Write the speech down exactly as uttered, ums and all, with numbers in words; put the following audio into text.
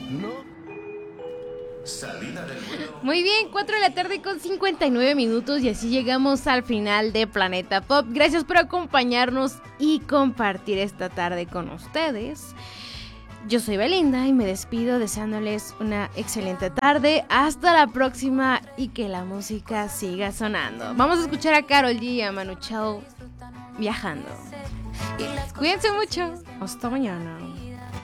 Salida del vuelo. Muy bien, cuatro de la tarde con cincuenta y nueve minutos y así llegamos al final de Planeta Pop. Gracias por acompañarnos y compartir esta tarde con ustedes. Yo soy Belinda y me despido deseándoles una excelente tarde. Hasta la próxima y que la música siga sonando. Vamos a escuchar a Karol G y a Manu Chao Viajando. Cuídense mucho. Hasta mañana.